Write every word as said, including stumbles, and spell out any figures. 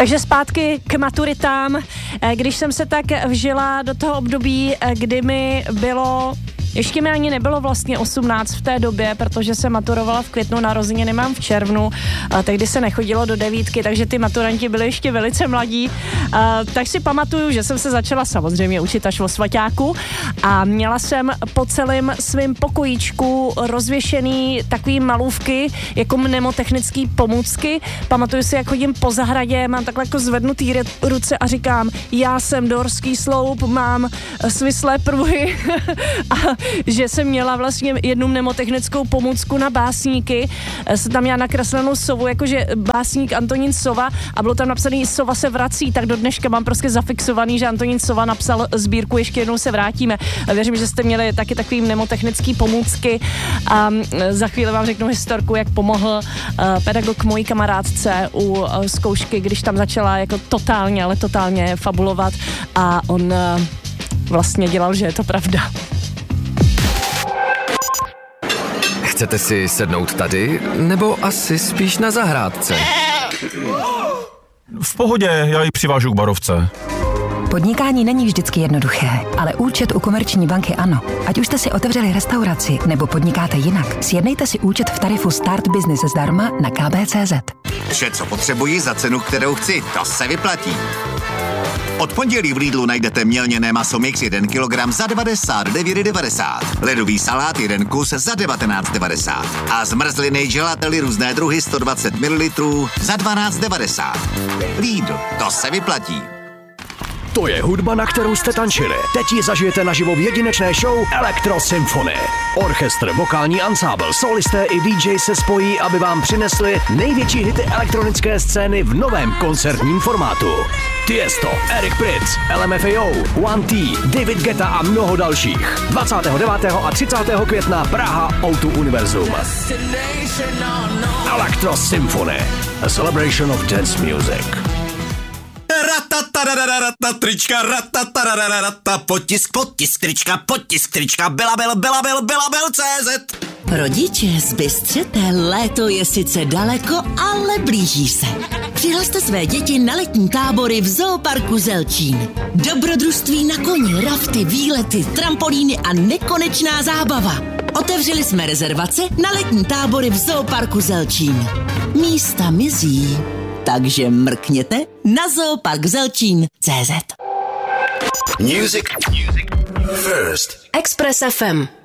Takže zpátky k maturitám, když jsem se tak vžila do toho období, kdy mi bylo, ještě mi ani nebylo vlastně osmnáct v té době, protože jsem maturovala v květnu, narozeniny mám v červnu, a tehdy se nechodilo do devítky, takže ty maturanti byli ještě velice mladí, a, tak si pamatuju, že jsem se začala samozřejmě učit až o svaťáku a měla jsem po celém svém pokojíčku rozvěšený takový malůvky jako mnemotechnický pomůcky. Pamatuju si, jak chodím po zahradě, mám takhle jako zvednutý ruce a říkám, já jsem dorský sloup, mám svislé pruhy a že jsem měla vlastně jednu mnemotechnickou pomůcku na básníky. Jsem tam měla nakreslenou sovu, jakože básník Antonín Sova a bylo tam napsaný Sova se vrací, tak do dneška mám prostě zafixovaný, že Antonín Sova napsal sbírku Ještě jednou se vrátíme. A věřím, že jste měli taky takový mnemotechnický pomůcky a za chvíli vám řeknu historku, jak pomohl pedagog mojí kamarádce u zkoušky, když tam začala jako totálně, ale totálně fabulovat a on vlastně dělal, že je to pravda. Chcete si sednout tady, nebo asi spíš na zahrádce? V pohodě, já ji přivážu k barovce. Podnikání není vždycky jednoduché, ale účet u Komerční banky ano. Ať už jste si otevřeli restauraci nebo podnikáte jinak, sjednejte si účet v tarifu Start Business zdarma na k b tečka cé zet. Vše, co potřebuji za cenu, kterou chci, to se vyplatí. Od pondělí v Lidlu najdete mělněné maso mix jeden kilogram za devadesát devět devadesát, ledový salát jeden kus za devatenáct devadesát a zmrzliny gelately různé druhy sto dvacet mililitrů za dvanáct devadesát. Lidl, to se vyplatí. To je hudba, na kterou jste tančili. Teď ji zažijete naživo v jedinečné show Electro Symphony. Orchestr, vokální ansábl, solisté i dý džej se spojí, aby vám přinesli největší hity elektronické scény v novém koncertním formátu. Tiesto, Eric Prydz, el em ef á ó, One T, David Guetta a mnoho dalších. dvacátého devátého a třicátého května Praha ó dva Univerzum. Electro Symphony, a celebration of dance music. Ratataradadadata, trička, ratataradadata, potisk, potisk, trička, potisk, trička, Belabil, Belabil, Belabil tečka cé zet. Rodiče, zbystřete, léto je sice daleko, ale blíží se. Přihlaste své děti na letní tábory v Zooparku Zelčín. Dobrodružství na koni, rafty, výlety, trampolíny a nekonečná zábava. Otevřeli jsme rezervace na letní tábory v Zooparku Zelčín. Místa mizí, takže mrkněte na zoopark zelčín tečka cé zet. Music. Music. First. Express ef em.